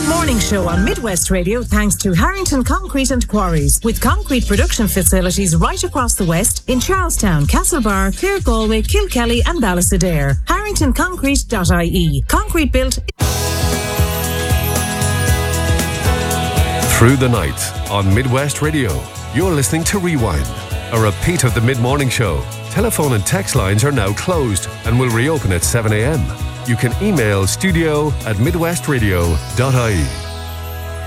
Mid-morning show on Midwest Radio thanks to Harrington Concrete and Quarries, with concrete production facilities right across the West in Charlestown, Castlebar, Clare Galway, Kilkelly and Ballysadare. HarringtonConcrete.ie. Concrete built... Through the night on Midwest Radio, you're listening to Rewind, a repeat of the mid-morning show. Telephone and text lines are now closed and will reopen at 7 a.m. You can email studio@midwestradio.ie.